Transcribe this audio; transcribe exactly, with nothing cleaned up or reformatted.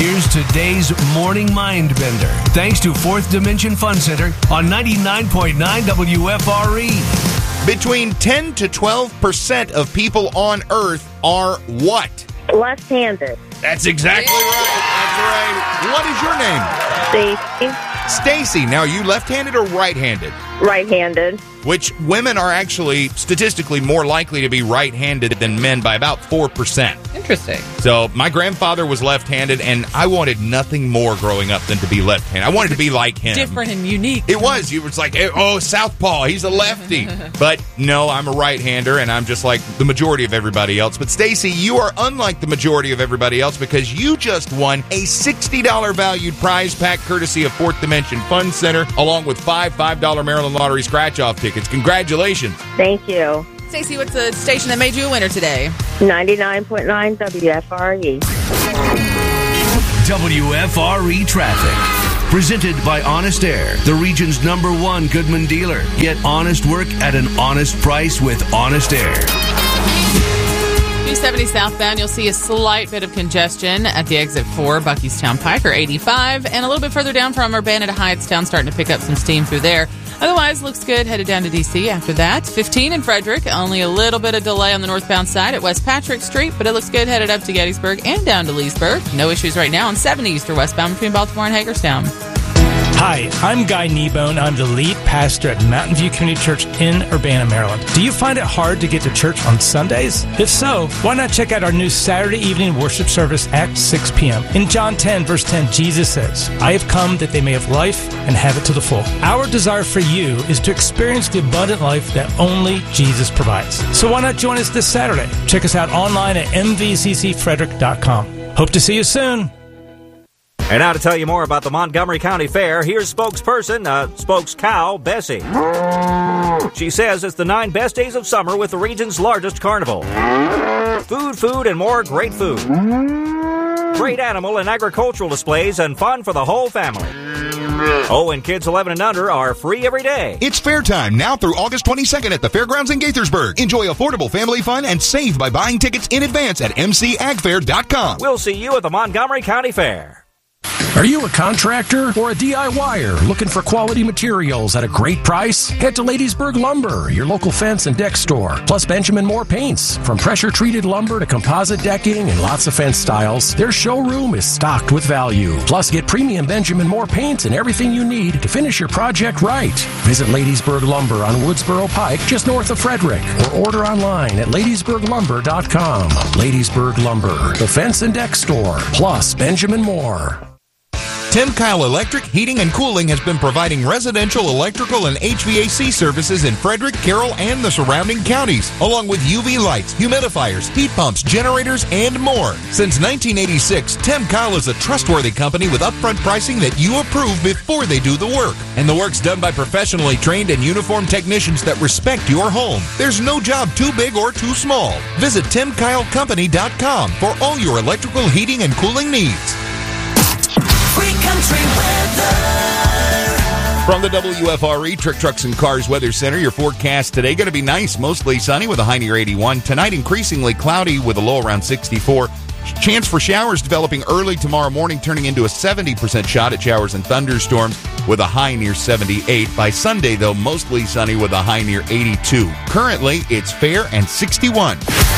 Here's today's Morning Mind Bender. Thanks to Fourth Dimension Fun Center on ninety-nine point nine W F R E. Between ten to twelve percent of people on Earth are what? Left-handed. That's exactly right. That's right. What is your name? Stacy. Stacy. Now, are you left-handed or right-handed? Right-handed. Which women are actually statistically more likely to be right-handed than men by about four percent. Interesting. So my grandfather was left-handed, and I wanted nothing more growing up than to be left-handed. I wanted to be like him. Different and unique. It was. You was like, oh, southpaw, he's a lefty. But no, I'm a right-hander, and I'm just like the majority of everybody else. But Stacy, you are unlike the majority of everybody else because you just won a sixty dollars valued prize pack courtesy of Fourth Dimension Fun Center, along with five five dollar Maryland Lottery scratch-off tickets. Congratulations. Thank you. Stacey, what's the station that made you a winner today? ninety-nine point nine W F R E. W F R E Traffic. Presented by Honest Air, the region's number one Goodman dealer. Get honest work at an honest price with Honest Air. two seventy southbound, you'll see a slight bit of congestion at the exit four, Buckystown Pike, or eighty-five. And a little bit further down from Urbana to Hyattstown, starting to pick up some steam through there. Otherwise, looks good. Headed down to D C after that. fifteen in Frederick. Only a little bit of delay on the northbound side at West Patrick Street, but it looks good. Headed up to Gettysburg and down to Leesburg. No issues right now on seventy east or westbound between Baltimore and Hagerstown. Hi, I'm Guy Kneebone. I'm the lead pastor at Mountain View Community Church in Urbana, Maryland. Do you find it hard to get to church on Sundays? If so, why not check out our new Saturday evening worship service at six p.m. In John ten, verse ten, Jesus says, I have come that they may have life and have it to the full. Our desire for you is to experience the abundant life that only Jesus provides. So why not join us this Saturday? Check us out online at m v c c frederick dot com. Hope to see you soon. And now to tell you more about the Montgomery County Fair, here's spokesperson, uh, spokescow, Bessie. She says it's the nine best days of summer with the region's largest carnival. Food, food, and more great food. Great animal and agricultural displays and fun for the whole family. Oh, and kids eleven and under are free every day. It's fair time now through August twenty-second at the Fairgrounds in Gaithersburg. Enjoy affordable family fun and save by buying tickets in advance at m c ag fair dot com. We'll see you at the Montgomery County Fair. Are you a contractor or a D I Y er looking for quality materials at a great price? Head to Ladiesburg Lumber, your local fence and deck store, plus Benjamin Moore paints. From pressure-treated lumber to composite decking and lots of fence styles, their showroom is stocked with value. Plus, get premium Benjamin Moore paints and everything you need to finish your project right. Visit Ladiesburg Lumber on Woodsboro Pike, just north of Frederick, or order online at ladiesburg lumber dot com. Ladiesburg Lumber, the fence and deck store, plus Benjamin Moore. Tim Kyle Electric Heating and Cooling has been providing residential, electrical, and H V A C services in Frederick, Carroll, and the surrounding counties, along with U V lights, humidifiers, heat pumps, generators, and more. Since nineteen eighty-six, Tim Kyle is a trustworthy company with upfront pricing that you approve before they do the work. And the work's done by professionally trained and uniformed technicians that respect your home. There's no job too big or too small. Visit tim kyle company dot com for all your electrical, heating, and cooling needs. Free country weather. From the W F R E Trick Trucks and Cars Weather Center, your forecast today going to be nice, mostly sunny with a high near eighty-one. Tonight, increasingly cloudy with a low around sixty-four. Chance for showers developing early tomorrow morning, turning into a seventy percent shot at showers and thunderstorms with a high near seventy-eight. By Sunday, though, mostly sunny with a high near eighty-two. Currently, it's fair and sixty-one.